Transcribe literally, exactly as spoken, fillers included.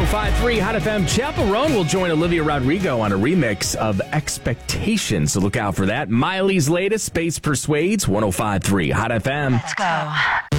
five point three Hot F M. Chaperone will join Olivia Rodrigo on a remix of Expectations, so look out for that. Miley's latest, Space Persuades, one oh five point three Hot F M. Let's go.